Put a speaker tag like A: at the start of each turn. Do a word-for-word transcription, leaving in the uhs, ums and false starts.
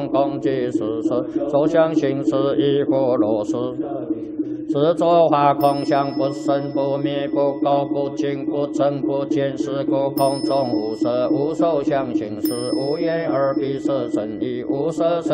A: 空共即是实，所相行识亦复如是。执着法空相不生不灭不垢不净不增不减，是故空中无色无受想行识，无眼耳鼻舌身意，无色声